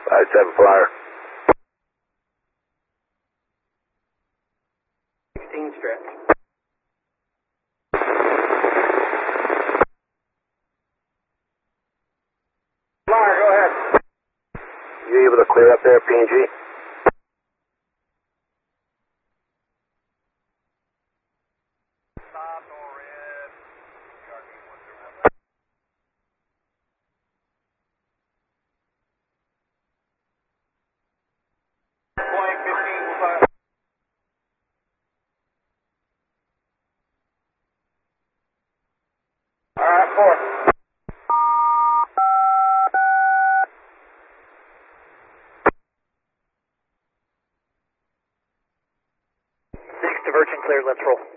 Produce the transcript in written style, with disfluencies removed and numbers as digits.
57 flyer. 16 stretch. Flyer, go ahead. You able to clear up there, PNG? Alright, 4. 6 divergent clear, let's roll.